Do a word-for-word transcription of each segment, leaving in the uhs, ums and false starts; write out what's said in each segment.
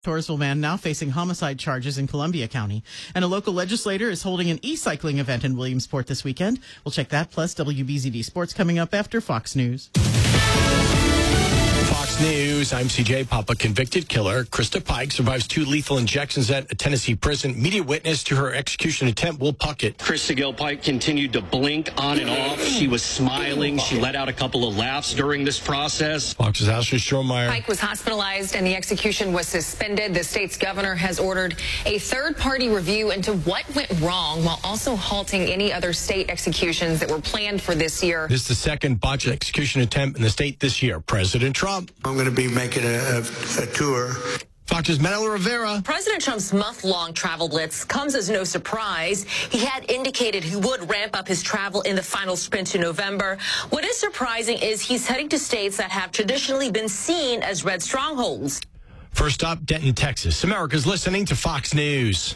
Torresville man now facing homicide charges in Columbia County. And a local legislator is holding an e-cycling event in Williamsport this weekend. We'll check that plus W B Z D Sports coming up after Fox News. Fox News, I'm C J. Papa. Convicted killer Krista Pike survives two lethal injections at a Tennessee prison. Media witness to her execution attempt, Will Puckett. Krista Gail Pike continued to blink on and off. She was smiling. She let out a couple of laughs during this process. Fox's Ashley Strohmeyer. Pike was hospitalized and the execution was suspended. The state's governor has ordered a third-party review into what went wrong while also halting any other state executions that were planned for this year. This is the second botched execution attempt in the state this year. President Trump. I'm going to be making a, a, a tour. Fox's Manila Rivera. President Trump's month-long travel blitz comes as no surprise. He had indicated he would ramp up his travel in the final sprint to November. What is surprising is he's heading to states that have traditionally been seen as red strongholds. First up, Denton, Texas. America's listening to Fox News.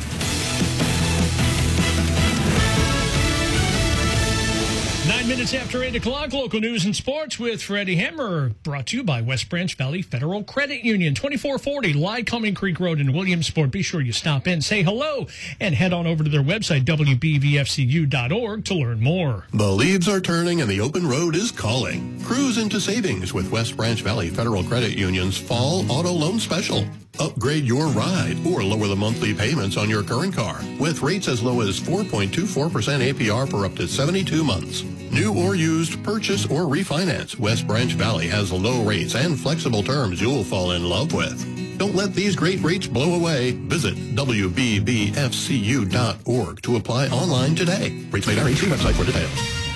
Nine minutes after eight o'clock, local news and sports with Freddie Hammer, brought to you by West Branch Valley Federal Credit Union, twenty-four forty Lycoming Creek Road in Williamsport. Be sure you stop in, say hello, and head on over to their website, W B V F C U dot org, to learn more. The leaves are turning and the open road is calling. Cruise into savings with West Branch Valley Federal Credit Union's Fall Auto Loan Special. Upgrade your ride or lower the monthly payments on your current car with rates as low as four point two four percent A P R for up to seventy-two months. New or used, purchase or refinance, West Branch Valley has low rates and flexible terms you'll fall in love with. Don't let these great rates blow away. Visit W B B F C U dot org to apply online today. Rates may vary. See website for details.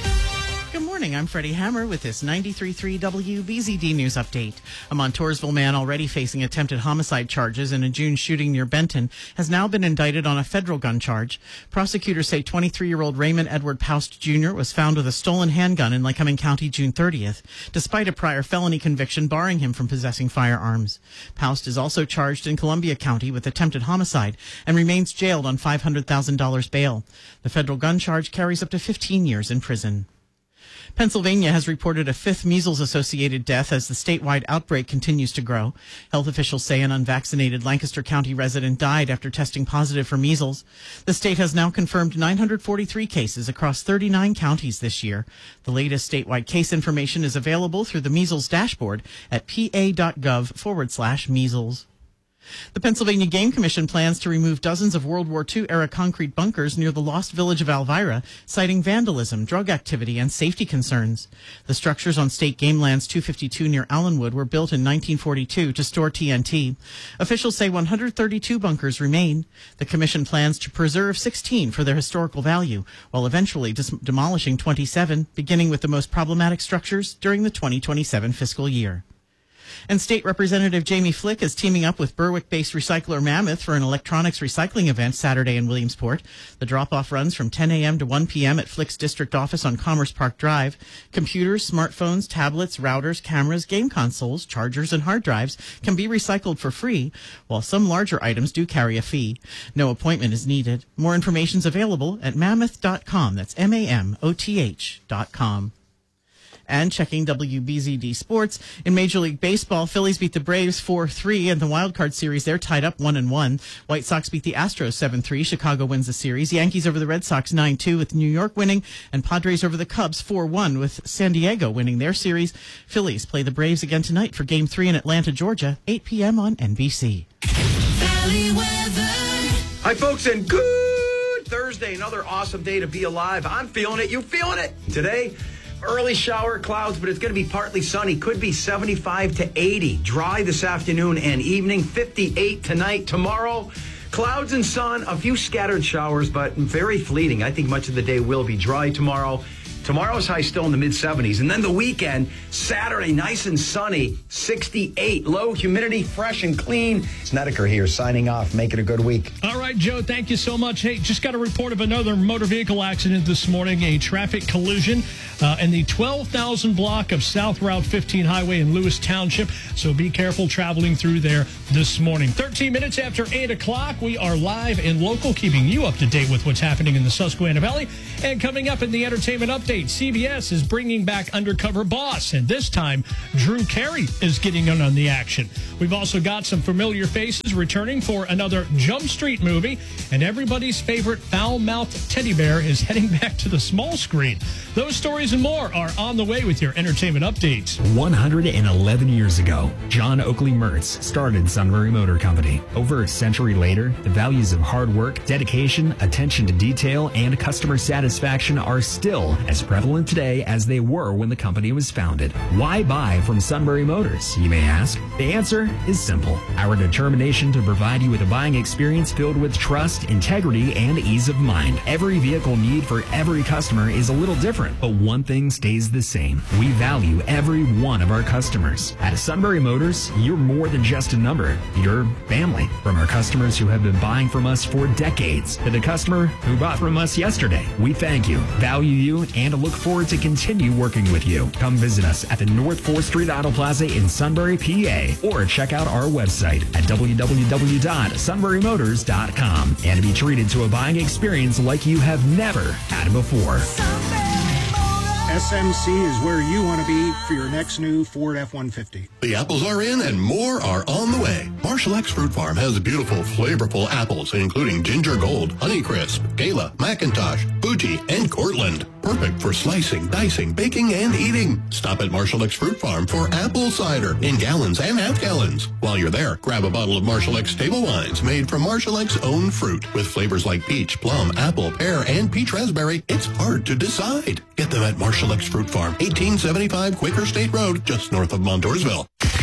Good morning. I'm Freddie Hammer with this ninety-three point three W B Z D News Update. A Montoursville man already facing attempted homicide charges in a June shooting near Benton has now been indicted on a federal gun charge. Prosecutors say twenty-three-year-old Raymond Edward Poust Junior was found with a stolen handgun in Lycoming County June thirtieth, despite a prior felony conviction barring him from possessing firearms. Poust is also charged in Columbia County with attempted homicide and remains jailed on five hundred thousand dollars bail. The federal gun charge carries up to fifteen years in prison. Pennsylvania has reported a fifth measles-associated death as the statewide outbreak continues to grow. Health officials say an unvaccinated Lancaster County resident died after testing positive for measles. The state has now confirmed nine hundred forty-three cases across thirty-nine counties this year. The latest statewide case information is available through the measles dashboard at pa.gov forward slash measles. The Pennsylvania Game Commission plans to remove dozens of World War Two-era concrete bunkers near the lost village of Elvira, citing vandalism, drug activity, and safety concerns. The structures on state game lands two fifty-two near Allenwood were built in nineteen forty-two to store T N T. Officials say one hundred thirty-two bunkers remain. The commission plans to preserve sixteen for their historical value, while eventually dis- demolishing twenty-seven, beginning with the most problematic structures during the twenty twenty-seven fiscal year. And State Representative Jamie Flick is teaming up with Berwick-based recycler Mammoth for an electronics recycling event Saturday in Williamsport. The drop-off runs from ten a.m. to one p.m. at Flick's district office on Commerce Park Drive. Computers, smartphones, tablets, routers, cameras, game consoles, chargers, and hard drives can be recycled for free, while some larger items do carry a fee. No appointment is needed. More information is available at mammoth dot com. That's M A M O T H dot com. And checking W B Z D Sports, in Major League Baseball, Phillies beat the Braves four three in the Wild Card Series. They're tied up one and one. White Sox beat the Astros seven three. Chicago wins the series. Yankees over the Red Sox nine two with New York winning, and Padres over the Cubs four one with San Diego winning their series. Phillies play the Braves again tonight for Game three in Atlanta, Georgia, eight p.m. on N B C. Valley weather. Hi, folks, and good Thursday. Another awesome day to be alive. I'm feeling it. You feeling it? Today, early shower clouds, but it's going to be partly sunny. Could be seventy-five to eighty. Dry this afternoon and evening. fifty-eight tonight. Tomorrow, clouds and sun. A few scattered showers, but very fleeting. I think much of the day will be dry tomorrow. Tomorrow's high still in the mid seventies. And then the weekend, Saturday, nice and sunny, sixty-eight. Low humidity, fresh and clean. Snedeker here signing off. Make it a good week. All right, Joe, thank you so much. Hey, just got a report of another motor vehicle accident this morning, a traffic collision uh, in the twelve thousand block of South Route fifteen Highway in Lewis Township. So be careful traveling through there this morning. thirteen minutes after eight o'clock, we are live and local, keeping you up to date with what's happening in the Susquehanna Valley. And coming up in the entertainment update, update. C B S is bringing back Undercover Boss, and this time, Drew Carey is getting in on the action. We've also got some familiar faces returning for another Jump Street movie, and everybody's favorite foul-mouthed teddy bear is heading back to the small screen. Those stories and more are on the way with your entertainment updates. one hundred eleven years ago, John Oakley Mertz started Sunbury Motor Company. Over a century later, the values of hard work, dedication, attention to detail, and customer satisfaction are still as prevalent today as they were when the company was founded. Why buy from Sunbury Motors, you may ask? The answer is simple. Our determination to provide you with a buying experience filled with trust, integrity, and ease of mind. Every vehicle need for every customer is a little different, but one thing stays the same. We value every one of our customers. At Sunbury Motors, you're more than just a number. You're family. From our customers who have been buying from us for decades to the customer who bought from us yesterday, we thank you, value you, and look forward to continue working with you. Come visit us at the North fourth Street Auto Plaza in Sunbury, P A, or check out our website at w w w dot sunbury motors dot com and be treated to a buying experience like you have never had before. S M C is where you want to be for your next new Ford F one fifty. The apples are in and more are on the way. Marshall X Fruit Farm has beautiful, flavorful apples, including Ginger Gold, Honeycrisp, Gala, Macintosh, Fuji, and Cortland. Perfect for slicing, dicing, baking, and eating. Stop at Marshall X Fruit Farm for apple cider in gallons and half gallons. While you're there, grab a bottle of Marshall X table wines made from Marshall X own fruit with flavors like peach, plum, apple, pear, and peach raspberry. It's hard to decide. Get them at Marshall X Fruit Farm, eighteen seventy-five Quaker State Road, just north of Montoursville.